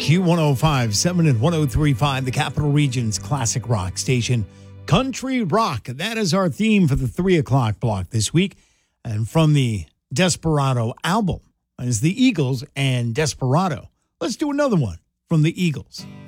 Q105.7 and 103.5, the Capital Region's classic rock station, Country Rock. That is our theme for the 3 o'clock block this week. And from the Desperado album is the Eagles and Desperado. Let's do another one from the Eagles.